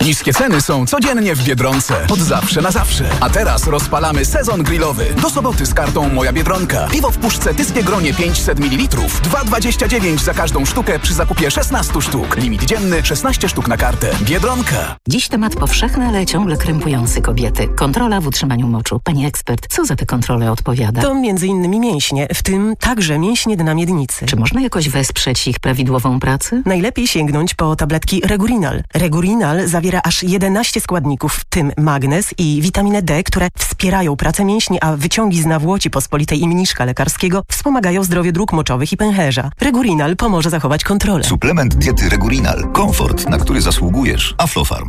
Niskie ceny są codziennie w Biedronce. Od zawsze na zawsze. A teraz rozpalamy sezon grillowy. Do soboty z kartą Moja Biedronka. Piwo w puszce Tyskie Gronie 500 ml. 2,29 za każdą sztukę przy zakupie 16 sztuk. Limit dzienny 16 sztuk na kartę. Biedronka. Dziś temat powszechny, ale ciągle krępujący kobiety. Kontrola w utrzymaniu moczu. Pani ekspert, co za tę kontrolę odpowiada? To m.in. mięśnie, w tym także mięśnie dna miednicy. Czy można jakoś wesprzeć ich prawidłową pracę? Najlepiej sięgnąć po tabletki Regurinal. Regurinal zawiera aż 11 składników, w tym magnez i witaminę D, które wspierają pracę mięśni, a wyciągi z nawłoci pospolitej i mniszka lekarskiego wspomagają zdrowie dróg moczowych i pęcherza. Regurinal pomoże zachować kontrolę. Suplement diety Regurinal. Komfort, na który zasługujesz. Aflofarm.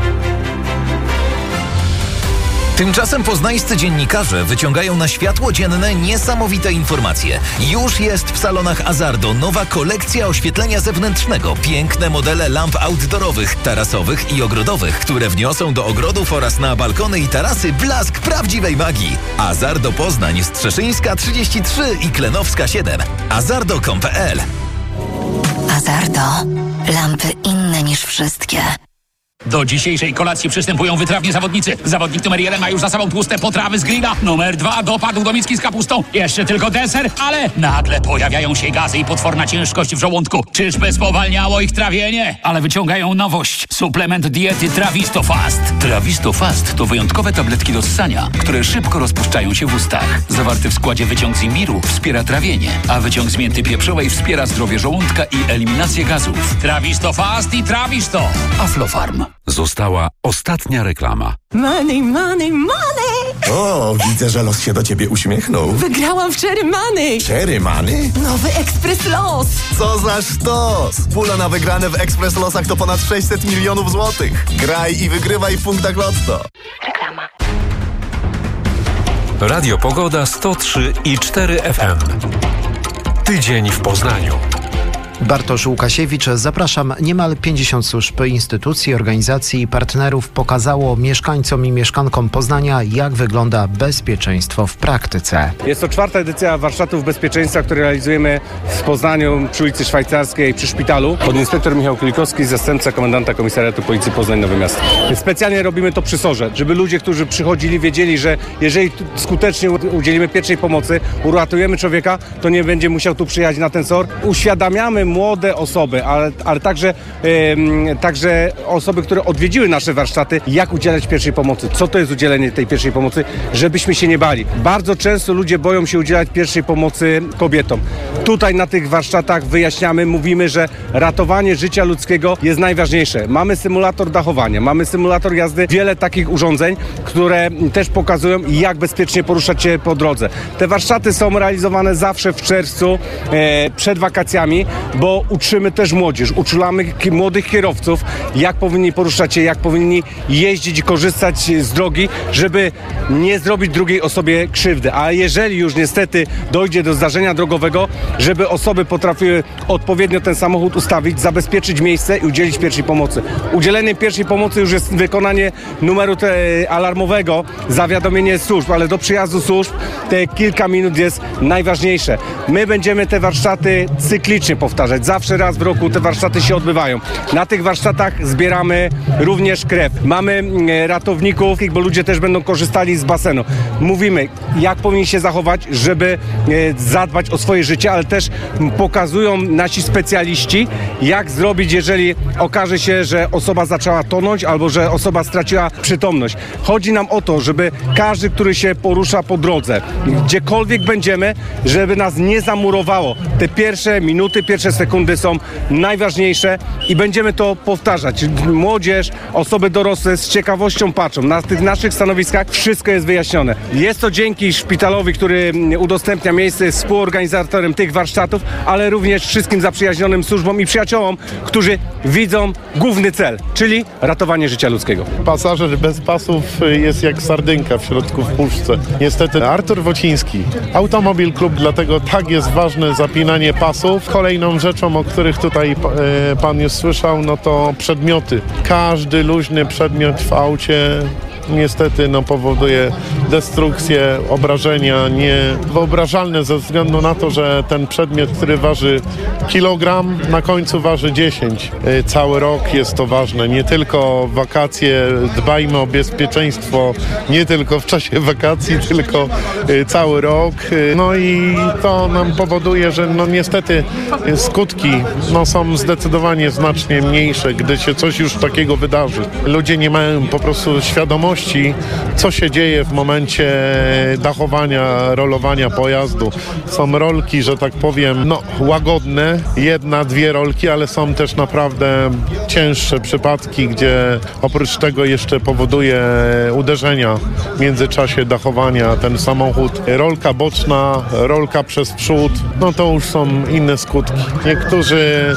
Tymczasem poznańscy dziennikarze wyciągają na światło dzienne niesamowite informacje. Już jest w salonach Azardo nowa kolekcja oświetlenia zewnętrznego. Piękne modele lamp outdoorowych, tarasowych i ogrodowych, które wniosą do ogrodów oraz na balkony i tarasy blask prawdziwej magii. Azardo Poznań, Strzeszyńska 33 i Klenowska 7. Azardo.com.pl. Azardo. Lampy inne niż wszystkie. Do dzisiejszej kolacji przystępują wytrawni zawodnicy. Zawodnik numer 1 ma już za sobą tłuste potrawy z grilla. Numer 2 dopadł do miski z kapustą. Jeszcze tylko deser, ale nagle pojawiają się gazy i potworna ciężkość w żołądku. Czyżby spowalniało ich trawienie? Ale wyciągają nowość. Suplement diety Travistofast. Travistofast to wyjątkowe tabletki do ssania, które szybko rozpuszczają się w ustach. Zawarty w składzie wyciąg z imbiru wspiera trawienie, a wyciąg z mięty pieprzowej wspiera zdrowie żołądka i eliminację gazów. Travistofast i Travisto. Aflofarm. Została ostatnia reklama. Money, money, money! O, widzę, że los się do ciebie uśmiechnął. Wygrałam w Cherry Money! Cherry Money? Nowy Ekspres Los! Co za sztos! Pula na wygrane w Ekspres Losach to ponad 600 milionów złotych. Graj i wygrywaj w punktach Lotto. Reklama. Radio Pogoda 103,4 FM. Tydzień w Poznaniu. Bartosz Łukasiewicz, zapraszam. Niemal 50 służb, instytucji, organizacji i partnerów pokazało mieszkańcom i mieszkankom Poznania, jak wygląda bezpieczeństwo w praktyce. Jest to 4. edycja warsztatów bezpieczeństwa, które realizujemy w Poznaniu przy ulicy Szwajcarskiej przy szpitalu. Podinspektor Michał Kulikowski, zastępca komendanta Komisariatu Policji Poznań Nowe Miasto. Specjalnie robimy to przy SOR-ze, żeby ludzie, którzy przychodzili, wiedzieli, że jeżeli skutecznie udzielimy pierwszej pomocy, uratujemy człowieka, to nie będzie musiał tu przyjechać na ten SOR. Uświadamiamy młode osoby, ale także osoby, które odwiedziły nasze warsztaty, jak udzielać pierwszej pomocy, co to jest udzielenie tej pierwszej pomocy, żebyśmy się nie bali. Bardzo często ludzie boją się udzielać pierwszej pomocy kobietom. Tutaj na tych warsztatach wyjaśniamy, mówimy, że ratowanie życia ludzkiego jest najważniejsze. Mamy symulator dachowania, mamy symulator jazdy, wiele takich urządzeń, które też pokazują, jak bezpiecznie poruszać się po drodze. Te warsztaty są realizowane zawsze w czerwcu, przed wakacjami, bo uczymy też młodzież, uczulamy młodych kierowców, jak powinni poruszać się, jak powinni jeździć i korzystać z drogi, żeby nie zrobić drugiej osobie krzywdy. A jeżeli już niestety dojdzie do zdarzenia drogowego, żeby osoby potrafiły odpowiednio ten samochód ustawić, zabezpieczyć miejsce i udzielić pierwszej pomocy. Udzieleniem pierwszej pomocy już jest wykonanie numeru alarmowego, zawiadomienie służb, ale do przyjazdu służb te kilka minut jest najważniejsze. My będziemy te warsztaty cyklicznie powtarzać. Zawsze raz w roku te warsztaty się odbywają. Na tych warsztatach zbieramy również krew. Mamy ratowników, bo ludzie też będą korzystali z basenu. Mówimy, jak powinni się zachować, żeby zadbać o swoje życie, ale też pokazują nasi specjaliści, jak zrobić, jeżeli okaże się, że osoba zaczęła tonąć albo że osoba straciła przytomność. Chodzi nam o to, żeby każdy, który się porusza po drodze, gdziekolwiek będziemy, żeby nas nie zamurowało. Te pierwsze minuty, pierwsze sekundy są najważniejsze i będziemy to powtarzać. Młodzież, osoby dorosłe z ciekawością patrzą. Na tych naszych stanowiskach wszystko jest wyjaśnione. Jest to dzięki szpitalowi, który udostępnia miejsce, jest współorganizatorem tych warsztatów, ale również wszystkim zaprzyjaźnionym służbom i przyjaciołom, którzy widzą główny cel, czyli ratowanie życia ludzkiego. Pasażer bez pasów jest jak sardynka w środku w puszce. Niestety Artur Wociński. Automobil Klub, dlatego tak jest ważne zapinanie pasów. Kolejną rzeczą, o których tutaj pan już słyszał, no to przedmioty. Każdy luźny przedmiot w aucie niestety powoduje destrukcję, obrażenia niewyobrażalne ze względu na to, że ten przedmiot, który waży kilogram, na końcu waży 10. Cały rok jest to ważne, nie tylko w wakacje, dbajmy o bezpieczeństwo, nie tylko w czasie wakacji, tylko cały rok. No i to nam powoduje, że niestety skutki są zdecydowanie znacznie mniejsze, gdy się coś już takiego wydarzy. Ludzie nie mają po prostu świadomości, co się dzieje w momencie dachowania, rolowania pojazdu. Są rolki, że tak powiem, łagodne, 1-2 rolki, ale są też naprawdę cięższe przypadki, gdzie oprócz tego jeszcze powoduje uderzenia w międzyczasie dachowania ten samochód. Rolka boczna, rolka przez przód, to już są inne skutki. Niektórzy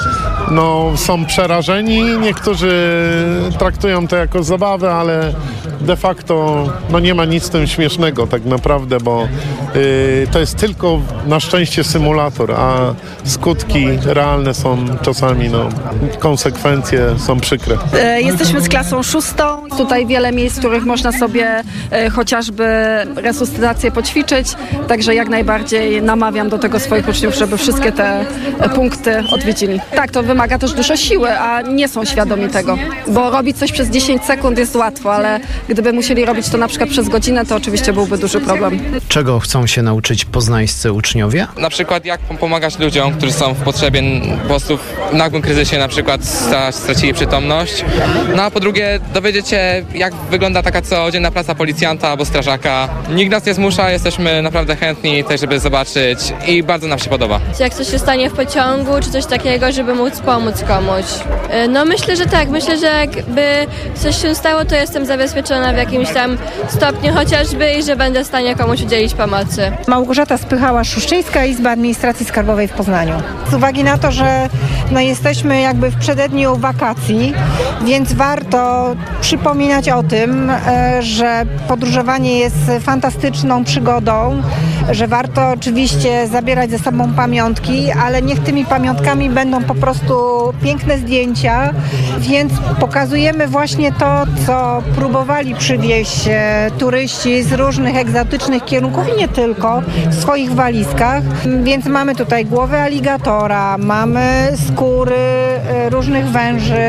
są przerażeni, niektórzy traktują to jako zabawę, ale de facto nie ma nic z tym śmiesznego tak naprawdę, bo to jest tylko na szczęście symulator, a skutki realne są czasami, konsekwencje są przykre. Jesteśmy z klasą 6. Tutaj wiele miejsc, w których można sobie chociażby resuscytację poćwiczyć, także jak najbardziej namawiam do tego swoich uczniów, żeby wszystkie te punkty odwiedzili. Tak, to wymaga też dużo siły, a nie są świadomi tego, bo robić coś przez 10 sekund jest łatwo, ale gdyby musieli robić to na przykład przez godzinę, to oczywiście byłby duży problem. Czego chcą się nauczyć poznańscy uczniowie? Na przykład jak pomagać ludziom, którzy są w potrzebie, po prostu w nagłym kryzysie na przykład stracili przytomność. A po drugie dowiedzieć się, jak wygląda taka codzienna praca policjanta albo strażaka. Nikt nas nie zmusza, jesteśmy naprawdę chętni też, żeby zobaczyć i bardzo nam się podoba. Jak coś się stanie w pociągu, czy coś takiego, żeby móc pomóc komuś. Myślę, że tak. Myślę, że jakby coś się stało, to jestem zabezpieczona w jakimś tam stopniu chociażby i że będę w stanie komuś udzielić pomocy. Małgorzata Spychała-Szuszczyńska, Izba Administracji Skarbowej w Poznaniu. Z uwagi na to, że jesteśmy jakby w przededniu wakacji, więc warto przypominać o tym, że podróżowanie jest fantastyczną przygodą, że warto oczywiście zabierać ze sobą pamiątki, ale niech tymi pamiątkami będą po prostu piękne zdjęcia, więc pokazujemy właśnie to, co próbowali przywieźć turyści z różnych egzotycznych kierunków i nie tylko, w swoich walizkach. Więc mamy tutaj głowę aligatora, mamy skóry różnych węży,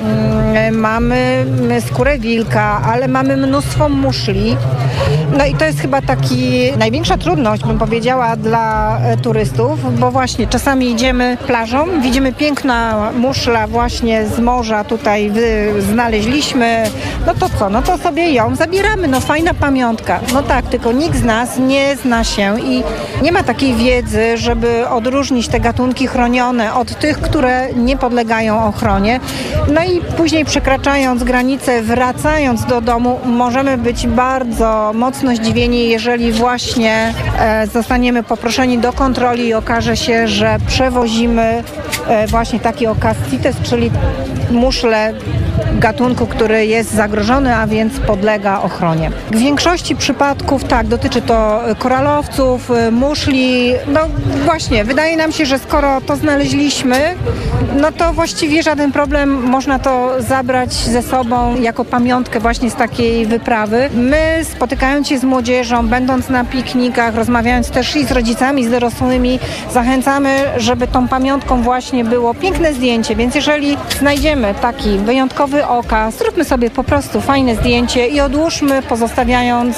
mamy skórę wilka, ale mamy mnóstwo muszli. I to jest chyba największa trudność, bym powiedziała, dla turystów, bo właśnie czasami idziemy plażą, widzimy piękna muszla właśnie z morza tutaj znaleźliśmy, to co? To sobie ją zabieramy, fajna pamiątka. Tak, tylko nikt z nas nie zna się i nie ma takiej wiedzy, żeby odróżnić te gatunki chronione od tych, które nie podlegają ochronie. I później przekraczając granicę, wracając do domu, możemy być bardzo mocno zdziwieni, jeżeli właśnie zostaniemy poproszeni do kontroli i okaże się, że przewozimy właśnie taki okaz CITES, czyli muszle gatunku, który jest zagrożony, a więc podlega ochronie. W większości przypadków dotyczy to koralowców, muszli. Właśnie, wydaje nam się, że skoro to znaleźliśmy, to właściwie żaden problem, można to zabrać ze sobą jako pamiątkę właśnie z takiej wyprawy. My, spotykając się z młodzieżą, będąc na piknikach, rozmawiając też i z rodzicami, z dorosłymi, zachęcamy, żeby tą pamiątką właśnie było piękne zdjęcie, więc jeżeli znajdziemy taki wyjątkowy okaz, zróbmy sobie po prostu fajne zdjęcie i odłóżmy, pozostawiając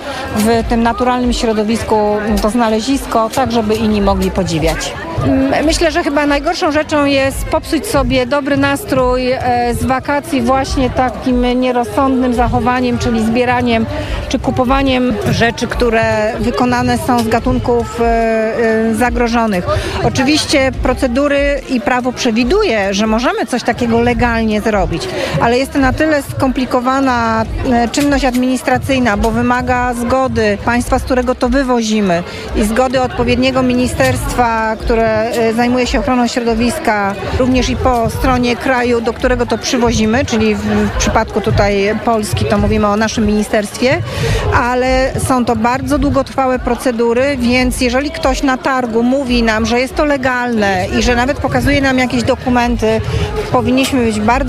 w tym naturalnym środowisku to znalezisko, tak żeby inni mogli podziwiać. Myślę, że chyba najgorszą rzeczą jest popsuć sobie dobry nastrój z wakacji właśnie takim nierozsądnym zachowaniem, czyli zbieraniem czy kupowaniem rzeczy, które wykonane są z gatunków zagrożonych. Oczywiście procedury i prawo przewiduje, że możemy coś takiego legalnie zrobić, ale jest to na tyle skomplikowana czynność administracyjna, bo wymaga zgody państwa, z którego to wywozimy i zgody odpowiedniego ministerstwa, które zajmuje się ochroną środowiska, również i po stronie kraju, do którego to przywozimy, czyli w przypadku tutaj Polski to mówimy o naszym ministerstwie, ale są to bardzo długotrwałe procedury, więc jeżeli ktoś na targu mówi nam, że jest to legalne i że nawet pokazuje nam jakieś dokumenty, powinniśmy być bardzo czujni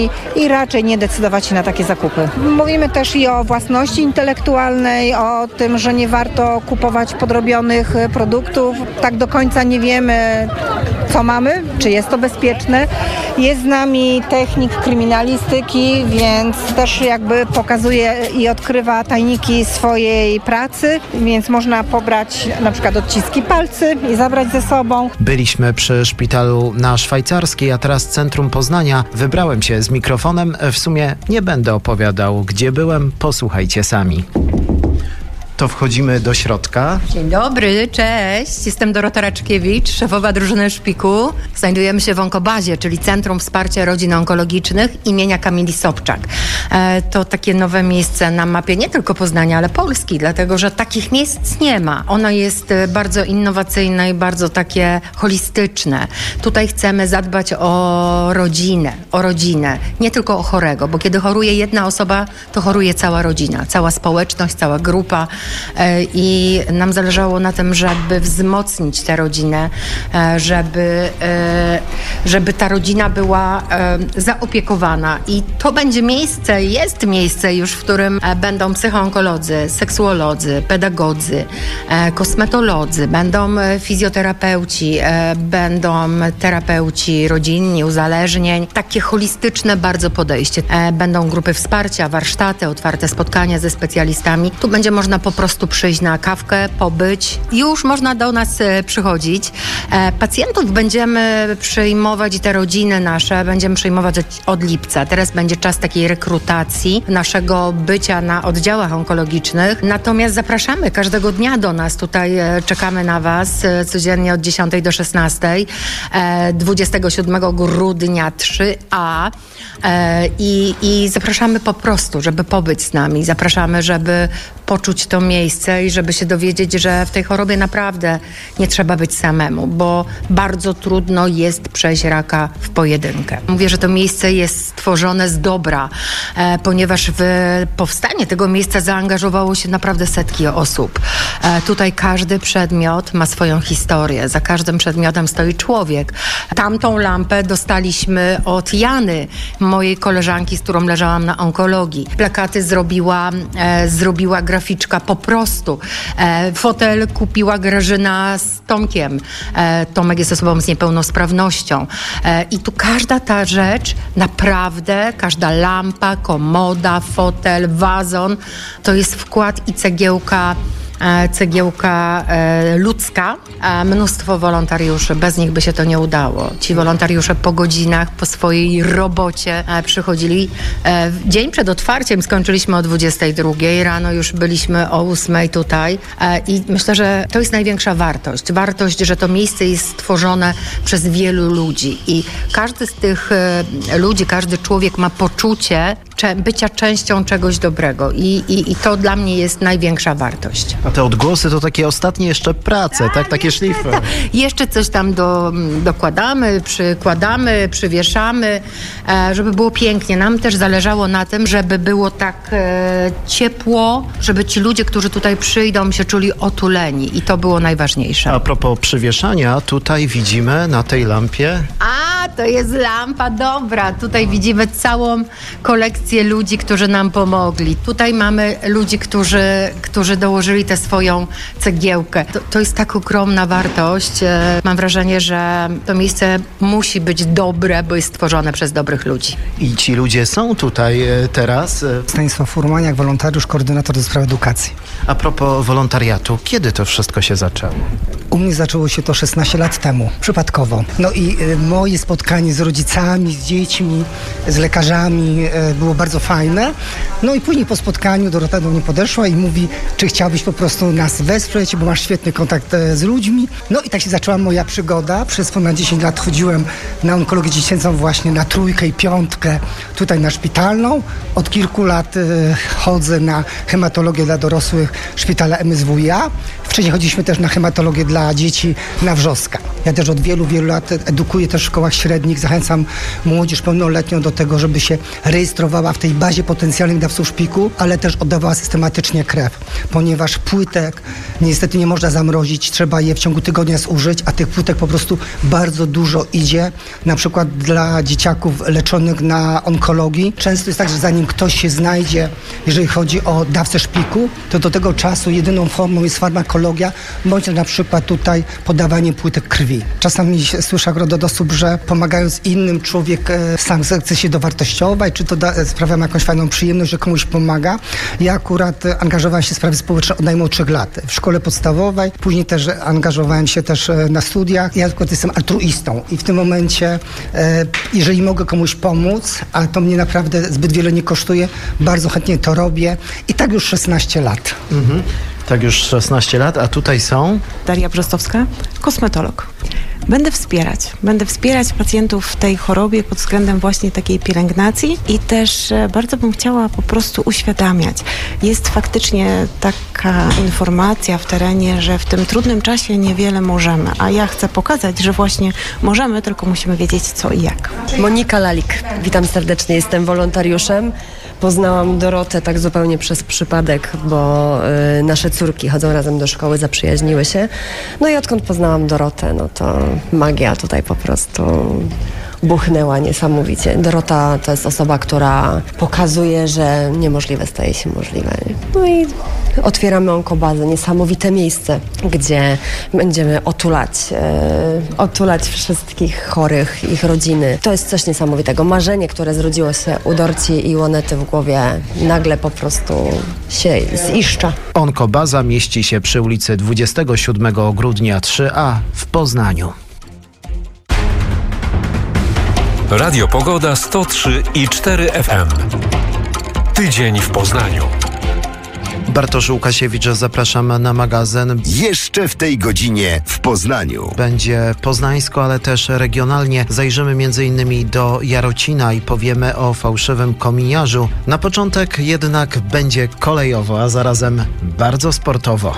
produktami i raczej nie decydować się na takie zakupy. Mówimy też i o własności intelektualnej, o tym, że nie warto kupować podrobionych produktów. Tak do końca nie wiemy, co mamy, czy jest to bezpieczne. Jest z nami technik kryminalistyki, więc też jakby pokazuje i odkrywa tajniki swojej pracy, więc można pobrać na przykład odciski palcy i zabrać ze sobą. Byliśmy przy szpitalu na Szwajcarskiej, a teraz centrum Poznania. Wybrałem się z mikrofonem. W sumie nie będę opowiadał, gdzie byłem. Posłuchajcie sami. To wchodzimy do środka. Dzień dobry, cześć. Jestem Dorota Raczkiewicz, szefowa drużyny Szpiku. Znajdujemy się w Onkobazie, czyli Centrum Wsparcia Rodzin Onkologicznych imienia Kamili Sobczak. To takie nowe miejsce na mapie nie tylko Poznania, ale Polski, dlatego że takich miejsc nie ma. Ono jest bardzo innowacyjne i bardzo takie holistyczne. Tutaj chcemy zadbać o rodzinę, nie tylko o chorego, bo kiedy choruje jedna osoba, to choruje cała rodzina, cała społeczność, cała grupa. I nam zależało na tym, żeby wzmocnić tę rodzinę, żeby ta rodzina była zaopiekowana. I to będzie miejsce, jest miejsce już, w którym będą psychoonkolodzy, seksuolodzy, pedagodzy, kosmetolodzy, będą fizjoterapeuci, będą terapeuci rodzinni, uzależnień. Takie holistyczne bardzo podejście. Będą grupy wsparcia, warsztaty, otwarte spotkania ze specjalistami. Tu będzie można po prostu przyjść na kawkę, pobyć. Już można do nas przychodzić. Pacjentów będziemy przyjmować i te rodziny nasze będziemy przyjmować od lipca. Teraz będzie czas takiej rekrutacji naszego bycia na oddziałach onkologicznych. Natomiast zapraszamy każdego dnia do nas. Tutaj czekamy na Was codziennie od 10 do 16. 27 grudnia 3A. I zapraszamy po prostu, żeby pobyć z nami. Zapraszamy, żeby poczuć to miejsce i żeby się dowiedzieć, że w tej chorobie naprawdę nie trzeba być samemu, bo bardzo trudno jest przejść raka w pojedynkę. Mówię, że to miejsce jest stworzone z dobra, ponieważ w powstanie tego miejsca zaangażowało się naprawdę setki osób. Tutaj każdy przedmiot ma swoją historię. Za każdym przedmiotem stoi człowiek. Tamtą lampę dostaliśmy od Jany, mojej koleżanki, z którą leżałam na onkologii. Plakaty zrobiła graficzka po prostu. Fotel kupiła Grażyna z Tomkiem. Tomek jest osobą z niepełnosprawnością. I tu każda ta rzecz, naprawdę, każda lampa, komoda, fotel, wazon, to jest wkład i cegiełka ludzka, mnóstwo wolontariuszy. Bez nich by się to nie udało. Ci wolontariusze po godzinach, po swojej robocie przychodzili. Dzień przed otwarciem skończyliśmy o 22. Rano już byliśmy o 8 tutaj i myślę, że to jest największa wartość. Wartość, że to miejsce jest stworzone przez wielu ludzi i każdy z tych ludzi, każdy człowiek ma poczucie bycia częścią czegoś dobrego i to dla mnie jest największa wartość. A te odgłosy to takie ostatnie jeszcze prace, tak? Takie szlify. Jeszcze coś tam dokładamy, przykładamy, przywieszamy, żeby było pięknie. Nam też zależało na tym, żeby było tak ciepło, żeby ci ludzie, którzy tutaj przyjdą, się czuli otuleni i to było najważniejsze. A propos przywieszania, tutaj widzimy na tej lampie... To jest lampa, dobra. Tutaj widzimy całą kolekcję ludzi, którzy nam pomogli. Tutaj mamy ludzi, którzy dołożyli tę swoją cegiełkę. To jest tak ogromna wartość. Mam wrażenie, że to miejsce musi być dobre, bo jest stworzone przez dobrych ludzi. I ci ludzie są tutaj teraz? Stanisław Furmaniak, wolontariusz, koordynator do spraw edukacji. A propos wolontariatu, kiedy to wszystko się zaczęło? U mnie zaczęło się to 16 lat temu, przypadkowo. No i moje spotkanie z rodzicami, z dziećmi, z lekarzami było bardzo fajne. No i później po spotkaniu Dorota do mnie podeszła i mówi, czy chciałbyś po prostu nas wesprzeć, bo masz świetny kontakt z ludźmi. No i tak się zaczęła moja przygoda. Przez ponad 10 lat chodziłem na onkologię dziecięcą właśnie na 3 i 5 tutaj na szpitalną. Od kilku lat chodzę na hematologię dla dorosłych szpitala MSWiA. Wcześniej chodziliśmy też na hematologię dla dzieci na Wrzoska. Ja też od wielu lat edukuję też w szkołach średnich. Zachęcam młodzież pełnoletnią do tego, żeby się rejestrowała w tej bazie potencjalnych dawców szpiku, ale też oddawała systematycznie krew, ponieważ płytek niestety nie można zamrozić, trzeba je w ciągu tygodnia zużyć, a tych płytek po prostu bardzo dużo idzie, na przykład dla dzieciaków leczonych na onkologii. Często jest tak, że zanim ktoś się znajdzie, jeżeli chodzi o dawcę szpiku, to do tego czasu jedyną formą jest farmakologia, bądź na przykład tutaj podawanie płytek krwi. Czasami słyszę od osób, że pomagając innym człowiek sam chce się dowartościować, czy to sprawia mu jakąś fajną przyjemność, że komuś pomaga. Ja akurat angażowałem się w sprawy społeczne od najmłodszych lat. W szkole podstawowej, później też angażowałem się też na studiach. Ja akurat jestem altruistą i w tym momencie, jeżeli mogę komuś pomóc, a to mnie naprawdę zbyt wiele nie kosztuje, bardzo chętnie to robię i tak już 16 lat. Tak już 16 lat, a tutaj są? Daria Brzostowska, kosmetolog. Będę wspierać pacjentów w tej chorobie pod względem właśnie takiej pielęgnacji i też bardzo bym chciała po prostu uświadamiać. Jest faktycznie taka informacja w terenie, że w tym trudnym czasie niewiele możemy, a ja chcę pokazać, że właśnie możemy, tylko musimy wiedzieć co i jak. Monika Lalik, witam serdecznie, jestem wolontariuszem. Poznałam Dorotę tak zupełnie przez przypadek, bo nasze córki chodzą razem do szkoły, zaprzyjaźniły się. No i odkąd poznałam Dorotę, no to magia tutaj po prostu buchnęła niesamowicie. Dorota to jest osoba, która pokazuje, że niemożliwe staje się możliwe. No i otwieramy onkobazę, niesamowite miejsce, gdzie będziemy otulać wszystkich chorych, ich rodziny. To jest coś niesamowitego. Marzenie, które zrodziło się u Dorci i Łonety w głowie, nagle po prostu się ziszcza. Onkobaza mieści się przy ulicy 27 grudnia 3A w Poznaniu. Radio Pogoda 103,4 FM. Tydzień w Poznaniu. Bartosz Łukasiewicz, zapraszam na magazyn. Jeszcze w tej godzinie w Poznaniu. Będzie poznańsko, ale też regionalnie. Zajrzymy m.in. do Jarocina i powiemy o fałszywym kominiarzu. Na początek jednak będzie kolejowo, a zarazem bardzo sportowo.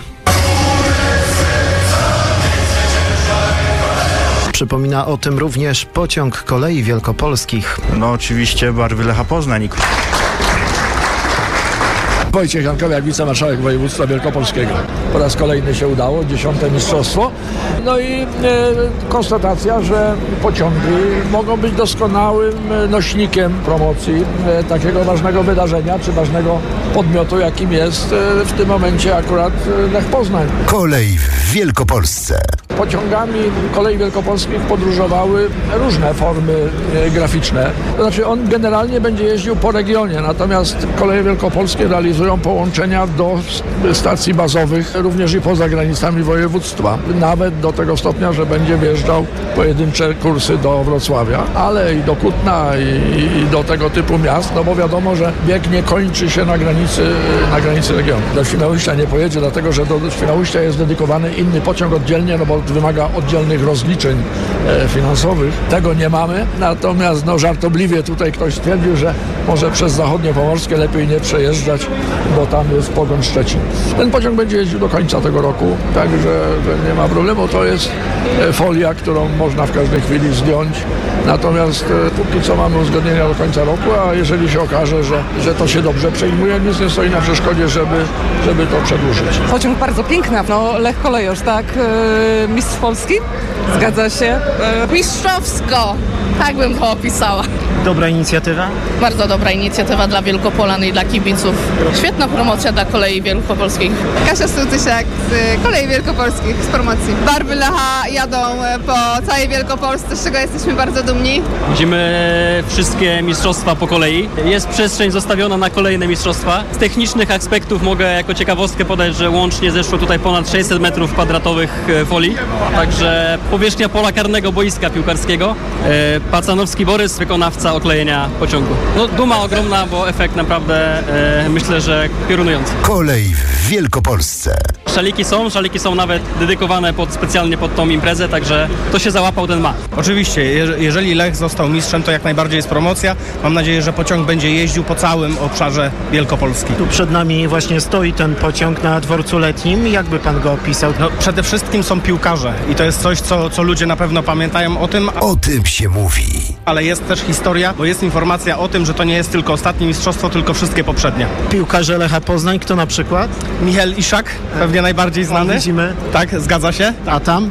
Przypomina o tym również pociąg kolei wielkopolskich. No oczywiście barwy Lecha Poznań. Wojciech Jankowiak, wicemarszałek województwa wielkopolskiego. Po raz kolejny się udało, 10. mistrzostwo. No i konstatacja, że pociągi mogą być doskonałym nośnikiem promocji takiego ważnego wydarzenia, czy ważnego podmiotu, jakim jest w tym momencie akurat Lech Poznań. Kolej w Wielkopolsce. Pociągami kolei wielkopolskich podróżowały różne formy graficzne. To znaczy on generalnie będzie jeździł po regionie, natomiast koleje wielkopolskie realizują połączenia do stacji bazowych również i poza granicami województwa. Nawet do tego stopnia, że będzie wjeżdżał pojedyncze kursy do Wrocławia, ale i do Kutna i do tego typu miast, no bo wiadomo, że bieg nie kończy się na granicy regionu. Do Świnoujścia nie pojedzie, dlatego że do Świnoujścia jest dedykowany inny pociąg oddzielnie, no bo wymaga oddzielnych rozliczeń finansowych. Tego nie mamy, natomiast żartobliwie tutaj ktoś stwierdził, że może przez zachodniopomorskie lepiej nie przejeżdżać, bo tam jest pogoń Szczecin. Ten pociąg będzie jeździł do końca tego roku, także że nie ma problemu. To jest folia, którą można w każdej chwili zdjąć. Natomiast póki co mamy uzgodnienia do końca roku, a jeżeli się okaże, że to się dobrze przejmuje, nic nie stoi na przeszkodzie, żeby to przedłużyć. Pociąg bardzo piękny, Lech Kolejorz, tak? Mistrz Polski? Zgadza się. Mistrzowsko, tak bym to opisała. Dobra inicjatywa? Bardzo dobra inicjatywa dla Wielkopolan i dla kibiców. Świetna promocja dla kolei wielkopolskich. Kasia Stutysiak z kolei wielkopolskich z promocji. Barwy Lecha jadą po całej Wielkopolsce, z czego jesteśmy bardzo dumni. Widzimy wszystkie mistrzostwa po kolei. Jest przestrzeń zostawiona na kolejne mistrzostwa. Z technicznych aspektów mogę jako ciekawostkę podać, że łącznie zeszło tutaj ponad 600 metrów kwadratowych folii. Także powierzchnia pola karnego boiska piłkarskiego. Pacanowski Borys, wykonawca dla oklejenia pociągu. No duma ogromna, bo efekt naprawdę myślę, że piorunujący. Kolej w Wielkopolsce. Szaliki są nawet dedykowane specjalnie pod tą imprezę, także to się załapał, ten ma. Oczywiście, jeżeli Lech został mistrzem, to jak najbardziej jest promocja. Mam nadzieję, że pociąg będzie jeździł po całym obszarze Wielkopolski. Tu przed nami właśnie stoi ten pociąg na dworcu letnim. Jakby pan go opisał? No, przede wszystkim są piłkarze i to jest coś, co ludzie na pewno pamiętają o tym. O tym się mówi. Ale jest też historia, bo jest informacja o tym, że to nie jest tylko ostatnie mistrzostwo, tylko wszystkie poprzednie. Piłkarze Lecha Poznań, kto na przykład? Michał Iszak, pewnie najbardziej znany. Widzimy. Tak, zgadza się. A tam?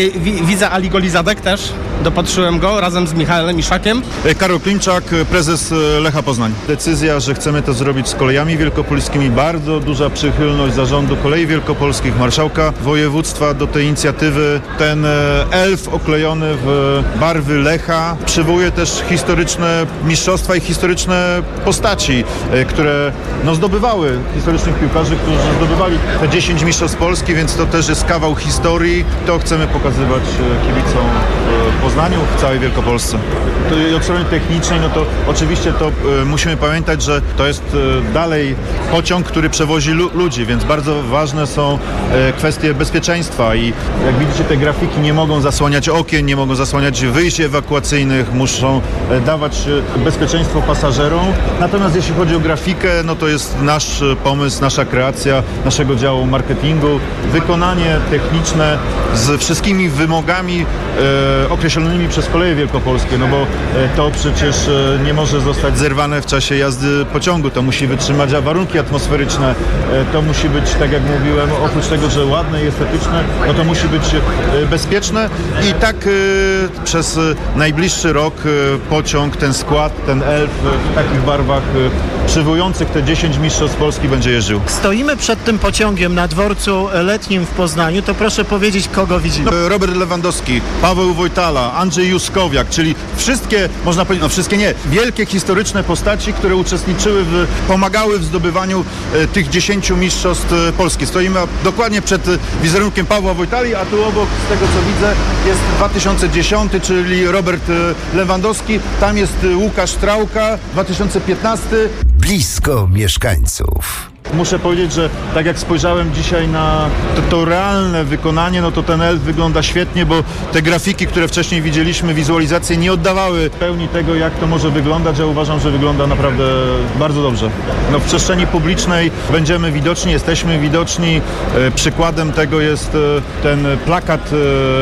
Widzę Ali Golizadek też. Dopatrzyłem go razem z Michałem Iszakiem. Karol Klimczak, prezes Lecha Poznań. Decyzja, że chcemy to zrobić z kolejami wielkopolskimi. Bardzo duża przychylność zarządu Kolei Wielkopolskich, marszałka województwa do tej inicjatywy. Ten elf oklejony w barwy Lecha przywołuje też historyczne mistrzostwa i historyczne postaci, które zdobywały, historycznych piłkarzy, którzy zdobywali te 10 mistrzostw Polski, więc to też jest kawał historii. To chcemy pokazywać kibicom w Poznaniu, w całej Wielkopolsce. I od strony technicznej, no to oczywiście to musimy pamiętać, że to jest dalej pociąg, który przewozi ludzi, więc bardzo ważne są kwestie bezpieczeństwa i jak widzicie, te grafiki nie mogą zasłaniać okien, nie mogą zasłaniać wyjść ewakuacyjnych, muszą dawać bezpieczeństwo pasażerom. Natomiast jeśli chodzi o grafikę, no to jest nasz pomysł, nasza kreacja, naszego działu marketingu, wykonanie techniczne z wszystkimi wymogami określonymi przez Koleje Wielkopolskie, no bo to przecież nie może zostać zerwane w czasie jazdy pociągu, to musi wytrzymać warunki atmosferyczne, to musi być, tak jak mówiłem, oprócz tego, że ładne i estetyczne, no to musi być bezpieczne i tak przez najbliższy rok pociąg, ten skład, ten elf w takich barwach przywołujących te 10 mistrzostw Polski będzie jeździł. Stoimy przed tym pociągiem na dworcu letnim w Poznaniu, to proszę powiedzieć, kogo widzimy. Robert Lewandowski, Paweł Wojtala, Andrzej Juskowiak, czyli wszystkie, można powiedzieć, no wszystkie nie, wielkie historyczne postaci, które uczestniczyły, pomagały w zdobywaniu tych 10 mistrzostw Polski. Stoimy dokładnie przed wizerunkiem Pawła Wojtali, a tu obok, z tego co widzę, jest 2010, czyli Robert Lewandowski, tam jest Łukasz Trałka, 2015. Blisko mieszkańców. Muszę powiedzieć, że tak jak spojrzałem dzisiaj na to realne wykonanie, no to ten elf wygląda świetnie, bo te grafiki, które wcześniej widzieliśmy, wizualizacje nie oddawały pełni tego, jak to może wyglądać. Ja uważam, że wygląda naprawdę bardzo dobrze. No w przestrzeni publicznej będziemy widoczni, jesteśmy widoczni. Przykładem tego jest ten plakat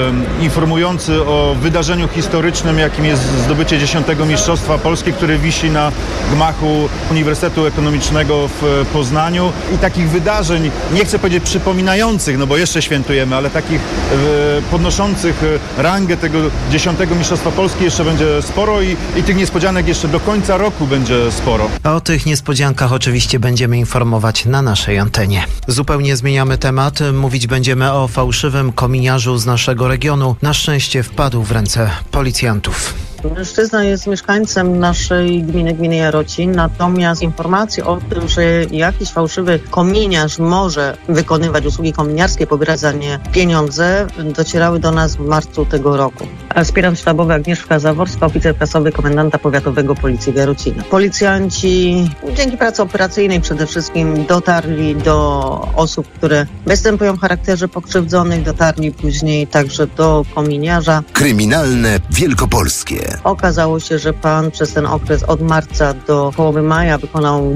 informujący o wydarzeniu historycznym, jakim jest zdobycie 10. Mistrzostwa Polski, który wisi na gmachu Uniwersytetu Ekonomicznego w Poznaniu. I takich wydarzeń, nie chcę powiedzieć przypominających, no bo jeszcze świętujemy, ale takich podnoszących rangę tego 10. Mistrzostwa Polski jeszcze będzie sporo i tych niespodzianek jeszcze do końca roku będzie sporo. O tych niespodziankach oczywiście będziemy informować na naszej antenie. Zupełnie zmieniamy temat. Mówić będziemy o fałszywym kominiarzu z naszego regionu. Na szczęście wpadł w ręce policjantów. Mężczyzna jest mieszkańcem naszej gminy Jarocin, natomiast informacje o tym, że jakiś fałszywy kominiarz może wykonywać usługi kominiarskie, pobierać za nie pieniądze, docierały do nas w marcu tego roku. Aspirant sztabowy Agnieszka Zaworska, oficer prasowy komendanta powiatowego Policji w Jarocinie. Policjanci dzięki pracy operacyjnej przede wszystkim dotarli do osób, które występują w charakterze pokrzywdzonych, dotarli później także do kominiarza. Kryminalne Wielkopolskie. Okazało się, że pan przez ten okres od marca do połowy maja wykonał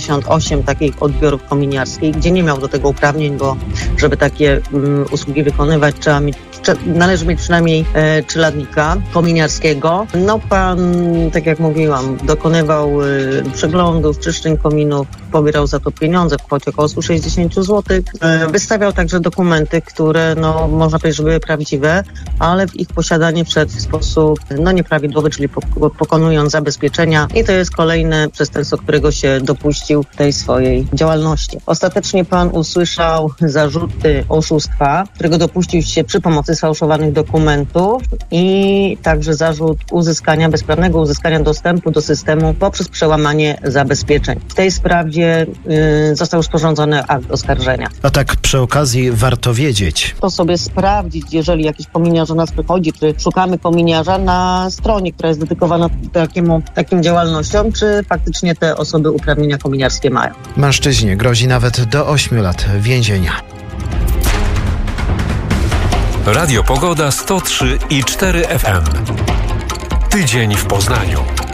98 takich odbiorów kominiarskich, gdzie nie miał do tego uprawnień, bo żeby takie usługi wykonywać, należy mieć przynajmniej trzylatnika kominiarskiego. No pan, tak jak mówiłam, dokonywał przeglądów, czyszczeń kominów, pobierał za to pieniądze w kwocie około 160 zł. Wystawiał także dokumenty, które można powiedzieć, że były prawdziwe, ale w ich posiadanie wszedł w sposób nieprawidłowy, czyli pokonując zabezpieczenia, i to jest kolejne przestępstwo, którego się dopuścił w tej swojej działalności. Ostatecznie pan usłyszał zarzuty oszustwa, którego dopuścił się przy pomocy sfałszowanych dokumentów i także zarzut bezprawnego uzyskania dostępu do systemu poprzez przełamanie zabezpieczeń. W tej sprawie został już sporządzony akt oskarżenia. A tak przy okazji warto wiedzieć. To sobie sprawdzić, jeżeli jakiś kominiarz do nas przychodzi, czy szukamy kominiarza na stronie, która jest dedykowana takim działalnościom, czy faktycznie te osoby uprawnienia kominiarskie mają. Mężczyźnie grozi nawet do 8 lat więzienia. Radio Pogoda 103,4 FM. Tydzień w Poznaniu.